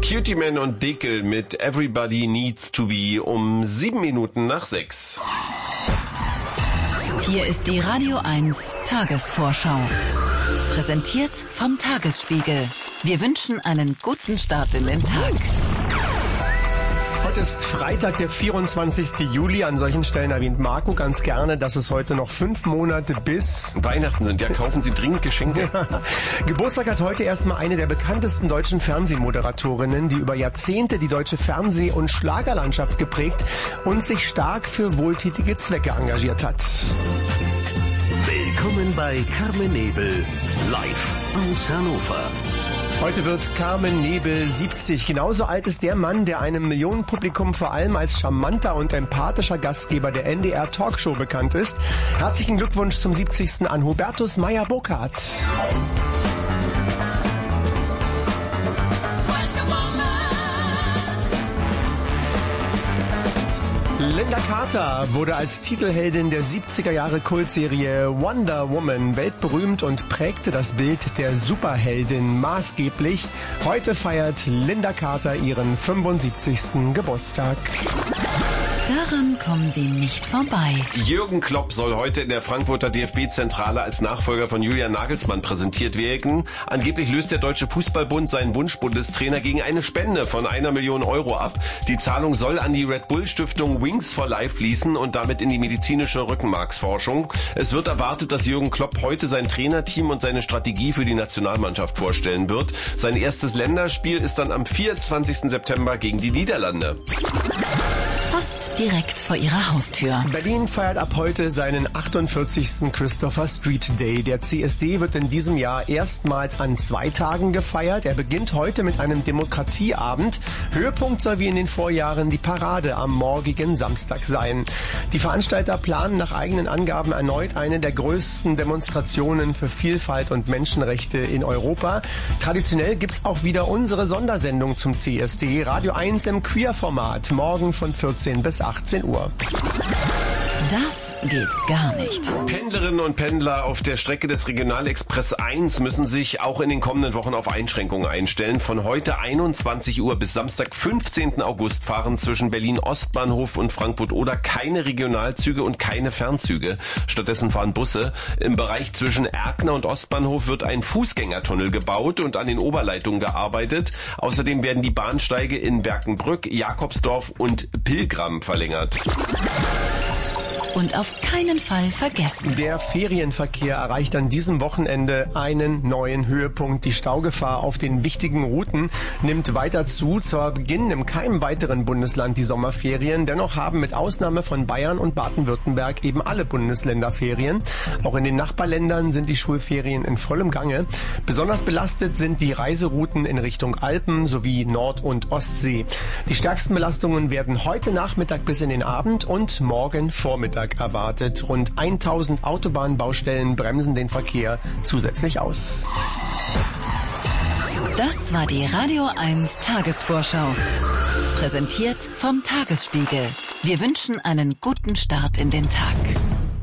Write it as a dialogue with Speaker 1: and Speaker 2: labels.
Speaker 1: Cutie Man und Dickel mit Everybody Needs to Be um 7 Minuten nach 6.
Speaker 2: Hier ist die Radio 1 Tagesvorschau. Präsentiert vom Tagesspiegel. Wir wünschen einen guten Start in den Tag.
Speaker 3: Heute ist Freitag, der 24. Juli. An solchen Stellen erwähnt Marco ganz gerne, dass es heute noch 5 Monate bis
Speaker 1: Weihnachten sind. Ja, kaufen Sie dringend Geschenke.
Speaker 3: Geburtstag hat heute erstmal eine der bekanntesten deutschen Fernsehmoderatorinnen, die über Jahrzehnte die deutsche Fernseh- und Schlagerlandschaft geprägt und sich stark für wohltätige Zwecke engagiert hat.
Speaker 4: Willkommen bei Carmen Nebel, live aus Hannover.
Speaker 3: Heute wird Carmen Nebel 70. Genauso alt ist der Mann, der einem Millionenpublikum vor allem als charmanter und empathischer Gastgeber der NDR Talkshow bekannt ist. Herzlichen Glückwunsch zum 70. an Hubertus Meyer-Burkhardt. Lynda Carter wurde als Titelheldin der 70er Jahre Kultserie Wonder Woman weltberühmt und prägte das Bild der Superheldin maßgeblich. Heute feiert Lynda Carter ihren 75. Geburtstag.
Speaker 2: Daran kommen Sie nicht vorbei.
Speaker 1: Jürgen Klopp soll heute in der Frankfurter DFB-Zentrale als Nachfolger von Julian Nagelsmann präsentiert werden. Angeblich löst der Deutsche Fußballbund seinen Wunschbundestrainer gegen eine Spende von 1 Million Euro ab. Die Zahlung soll an die Red Bull Stiftung Wings for Life fließen und damit in die medizinische Rückenmarksforschung. Es wird erwartet, dass Jürgen Klopp heute sein Trainerteam und seine Strategie für die Nationalmannschaft vorstellen wird. Sein erstes Länderspiel ist dann am 24. September gegen die Niederlande.
Speaker 2: Fast direkt vor Ihrer Haustür.
Speaker 3: Berlin feiert ab heute seinen 48. Christopher Street Day. Der CSD wird in diesem Jahr erstmals an 2 Tagen gefeiert. Er beginnt heute mit einem Demokratieabend. Höhepunkt soll wie in den Vorjahren die Parade am morgigen Samstag sein. Die Veranstalter planen nach eigenen Angaben erneut eine der größten Demonstrationen für Vielfalt und Menschenrechte in Europa. Traditionell gibt's auch wieder unsere Sondersendung zum CSD. Radio 1 im Queer-Format. Morgen von 14 bis 18 Uhr.
Speaker 2: Das geht gar nicht.
Speaker 1: Pendlerinnen und Pendler auf der Strecke des Regionalexpress 1 müssen sich auch in den kommenden Wochen auf Einschränkungen einstellen. Von heute 21 Uhr bis Samstag, 15. August fahren zwischen Berlin Ostbahnhof und Frankfurt-Oder keine Regionalzüge und keine Fernzüge. Stattdessen fahren Busse. Im Bereich zwischen Erkner und Ostbahnhof wird ein Fußgängertunnel gebaut und an den Oberleitungen gearbeitet. Außerdem werden die Bahnsteige in Berkenbrück, Jakobsdorf und Pilgram verlängert.
Speaker 2: Und auf keinen Fall vergessen.
Speaker 3: Der Ferienverkehr erreicht an diesem Wochenende einen neuen Höhepunkt. Die Staugefahr auf den wichtigen Routen nimmt weiter zu. Zwar beginnen in keinem weiteren Bundesland die Sommerferien, dennoch haben mit Ausnahme von Bayern und Baden-Württemberg eben alle Bundesländer Ferien. Auch in den Nachbarländern sind die Schulferien in vollem Gange. Besonders belastet sind die Reiserouten in Richtung Alpen sowie Nord- und Ostsee. Die stärksten Belastungen werden heute Nachmittag bis in den Abend und morgen Vormittag erwartet. Rund 1000 Autobahnbaustellen bremsen den Verkehr zusätzlich aus.
Speaker 2: Das war die Radio 1 Tagesvorschau. Präsentiert vom Tagesspiegel. Wir wünschen einen guten Start in den Tag.